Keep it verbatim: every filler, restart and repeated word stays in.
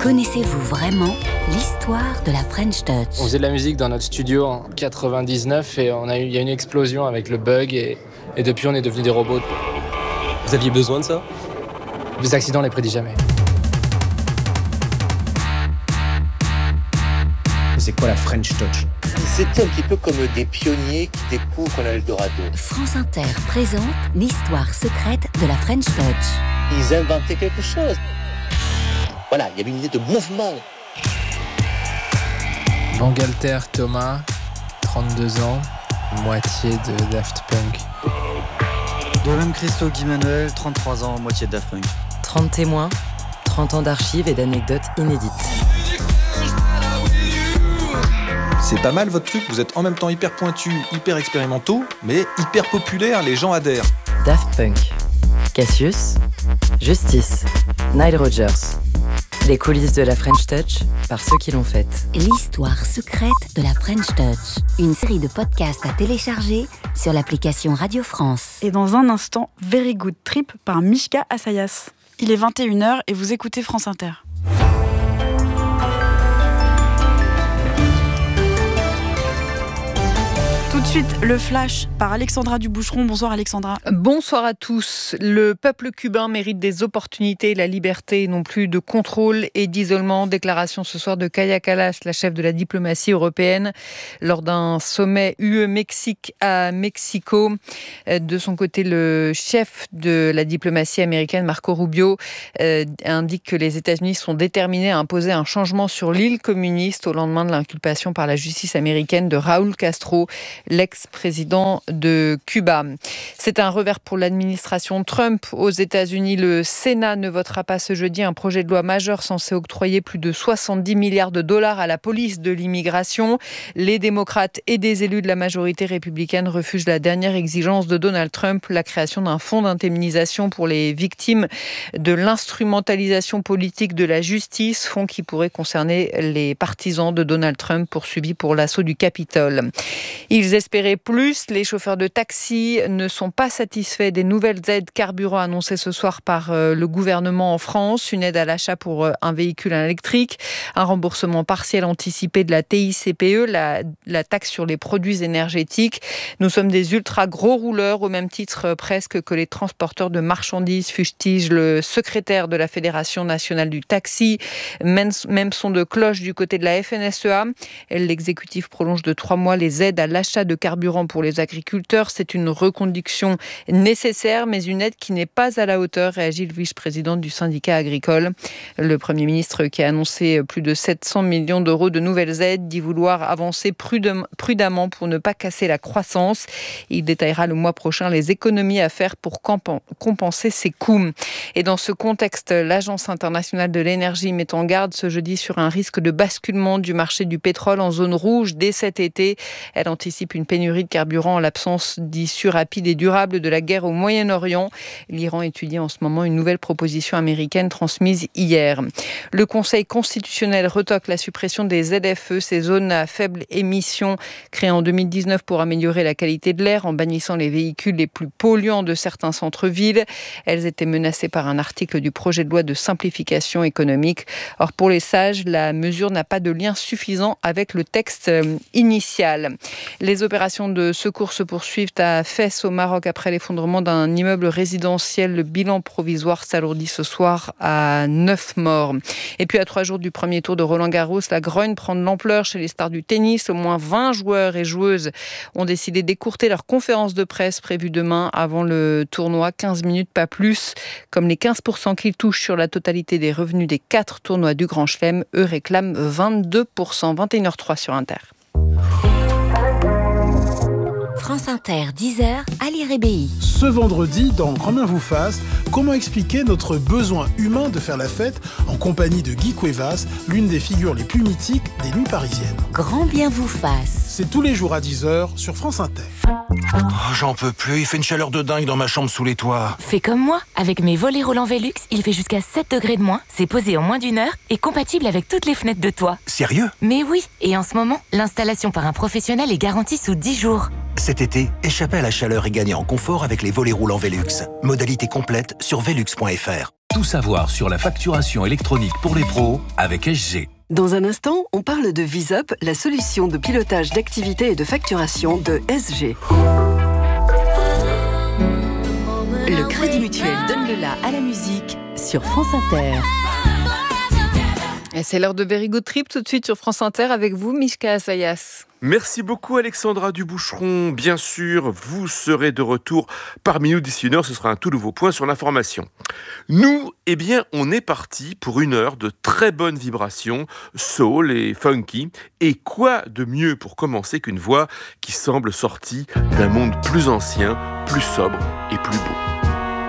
Connaissez-vous vraiment l'histoire de la French Touch ? On faisait de la musique dans notre studio en quatre-vingt-dix-neuf et on a eu, il y a eu une explosion avec le bug et, et depuis on est devenus des robots. Vous aviez besoin de ça ? Les accidents, on les prédit jamais. C'est quoi la French Touch ? C'était un petit peu comme des pionniers qui découvrent l'Eldorado. France Inter présente l'histoire secrète de la French Touch. Ils inventaient quelque chose. Voilà, il y avait une idée de mouvement. Bangalter Thomas, trente-deux ans, moitié de Daft Punk. Dolem Christo Guy Manuel, trente-trois ans, moitié de Daft Punk. trente témoins, trente ans d'archives et d'anecdotes inédites. C'est pas mal votre truc, vous êtes en même temps hyper pointus, hyper expérimentaux, mais hyper populaires, les gens adhèrent. Daft Punk, Cassius, Justice, Nile Rodgers. Les coulisses de la French Touch par ceux qui l'ont faite. L'histoire secrète de la French Touch. Une série de podcasts à télécharger sur l'application Radio France. Et dans un instant, Very Good Trip par Mishka Assayas. Il est vingt et une heures et vous écoutez France Inter. Tout de suite, le flash par Alexandra Duboucheron. Bonsoir Alexandra. Bonsoir à tous. Le peuple cubain mérite des opportunités et la liberté, non plus de contrôle et d'isolement. Déclaration ce soir de Kaja Kallas, la chef de la diplomatie européenne, lors d'un sommet U E-Mexique à Mexico. De son côté, le chef de la diplomatie américaine, Marco Rubio, euh, indique que les États-Unis sont déterminés à imposer un changement sur l'île communiste au lendemain de l'inculpation par la justice américaine de Raúl Castro, l'ex-président de Cuba. C'est un revers pour l'administration Trump aux États-Unis. Le Sénat ne votera pas ce jeudi un projet de loi majeur censé octroyer plus de soixante-dix milliards de dollars à la police de l'immigration. Les démocrates et des élus de la majorité républicaine refusent la dernière exigence de Donald Trump, la création d'un fonds d'indemnisation pour les victimes de l'instrumentalisation politique de la justice, fonds qui pourrait concerner les partisans de Donald Trump poursuivis pour l'assaut du Capitole. Ils espéraient plus. Les chauffeurs de taxi ne sont pas satisfaits des nouvelles aides carburant annoncées ce soir par le gouvernement en France. Une aide à l'achat pour un véhicule électrique, un remboursement partiel anticipé de la T I C P E, la, la taxe sur les produits énergétiques. Nous sommes des ultra gros rouleurs, au même titre presque que les transporteurs de marchandises, fustige le secrétaire de la Fédération nationale du taxi. Même, même son de cloche du côté de la F N S E A. L'exécutif prolonge de trois mois les aides à l'achat de carburant pour les agriculteurs. C'est une reconduction nécessaire, mais une aide qui n'est pas à la hauteur, réagit le vice-président du syndicat agricole. Le Premier ministre, qui a annoncé plus de sept cents millions d'euros de nouvelles aides, dit vouloir avancer prudemment pour ne pas casser la croissance. Il détaillera le mois prochain les économies à faire pour compenser ces coûts. Et dans ce contexte, l'Agence internationale de l'énergie met en garde ce jeudi sur un risque de basculement du marché du pétrole en zone rouge dès cet été. Elle anticipe une pénurie de carburant en l'absence d'issue rapide et durable de la guerre au Moyen-Orient. L'Iran étudie en ce moment une nouvelle proposition américaine transmise hier. Le Conseil constitutionnel retoque la suppression des Z F E, ces zones à faible émission créées en deux mille dix-neuf pour améliorer la qualité de l'air en bannissant les véhicules les plus polluants de certains centres-villes. Elles étaient menacées par un article du projet de loi de simplification économique. Or, pour les sages, la mesure n'a pas de lien suffisant avec le texte initial. Les opérations de secours se poursuivent à Fès au Maroc après l'effondrement d'un immeuble résidentiel. Le bilan provisoire s'alourdit ce soir à neuf morts. Et puis à trois jours du premier tour de Roland-Garros, la grogne prend de l'ampleur chez les stars du tennis. Au moins vingt joueurs et joueuses ont décidé d'écourter leur conférence de presse prévue demain avant le tournoi. quinze minutes, pas plus. Comme les quinze pour cent qu'ils touchent sur la totalité des revenus des quatre tournois du Grand Chelem, eux réclament vingt-deux pour cent. vingt et une heures zéro trois sur Inter. France Inter, dix heures, Ali Rébéi. Ce vendredi, dans Grand Bien vous fasse, comment expliquer notre besoin humain de faire la fête en compagnie de Guy Cuevas, l'une des figures les plus mythiques des nuits parisiennes. Grand Bien vous fasse. C'est tous les jours à dix heures sur France Inter. Oh, j'en peux plus, il fait une chaleur de dingue dans ma chambre sous les toits. Fais comme moi, avec mes volets roulants Velux, il fait jusqu'à sept degrés de moins, c'est posé en moins d'une heure et compatible avec toutes les fenêtres de toit. Sérieux ? Mais oui, et en ce moment, l'installation par un professionnel est garantie sous dix jours. Cet été, échappez à la chaleur et gagnez en confort avec les volets roulants Velux. Modalité complète sur velux point f r. tout savoir sur la facturation électronique pour les pros avec S G. Dans un instant, on parle de VisUp, la solution de pilotage d'activité et de facturation de S G. Le Crédit Mutuel donne le la à la musique sur France Inter. Et c'est l'heure de Very Good Trip tout de suite sur France Inter avec vous, Mishka Assayas. Merci beaucoup Alexandra Duboucheron. Bien sûr, vous serez de retour parmi nous d'ici une heure. Ce sera un tout nouveau point sur l'information. Nous, eh bien, on est parti pour une heure de très bonnes vibrations, soul et funky. Et quoi de mieux pour commencer qu'une voix qui semble sortie d'un monde plus ancien, plus sobre et plus beau.